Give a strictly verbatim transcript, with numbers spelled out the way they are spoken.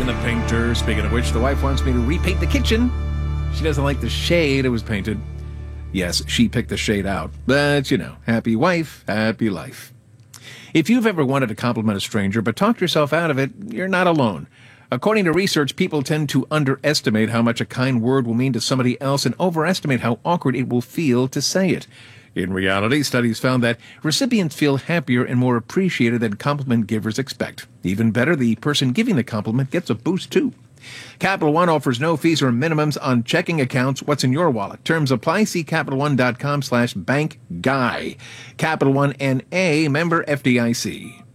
the painter. Speaking of which, the wife wants me to repaint the kitchen. She doesn't like the shade it was painted. Yes, she picked the shade out. But, you know, happy wife, happy life. If you've ever wanted to compliment a stranger but talked yourself out of it, you're not alone. According to research, people tend to underestimate how much a kind word will mean to somebody else and overestimate how awkward it will feel to say it. In reality, studies found that recipients feel happier and more appreciated than compliment givers expect. Even better, the person giving the compliment gets a boost, too. Capital One offers no fees or minimums on checking accounts. What's in your wallet? Terms apply. See CapitalOne.com slash bank guy. Capital One N A, member F D I C.